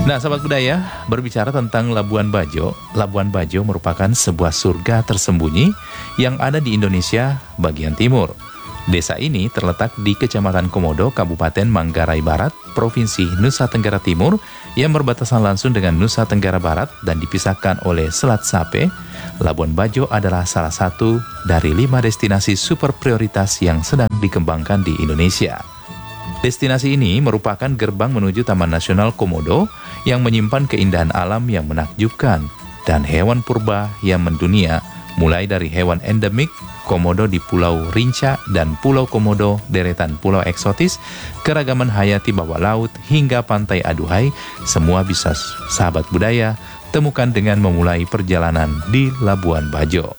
Nah, sahabat budaya, berbicara tentang Labuan Bajo merupakan sebuah surga tersembunyi yang ada di Indonesia bagian timur. Desa ini terletak di Kecamatan Komodo, Kabupaten Manggarai Barat, Provinsi Nusa Tenggara Timur, yang berbatasan langsung dengan Nusa Tenggara Barat dan dipisahkan oleh Selat Sape. Labuan Bajo adalah salah satu dari 5 destinasi super prioritas yang sedang dikembangkan di Indonesia. Destinasi ini merupakan gerbang menuju Taman Nasional Komodo yang menyimpan keindahan alam yang menakjubkan dan hewan purba yang mendunia, mulai dari hewan endemik Komodo di Pulau Rinca dan Pulau Komodo, deretan pulau eksotis, keragaman hayati bawah laut hingga pantai Aduhai, semua bisa sahabat budaya temukan dengan memulai perjalanan di Labuan Bajo.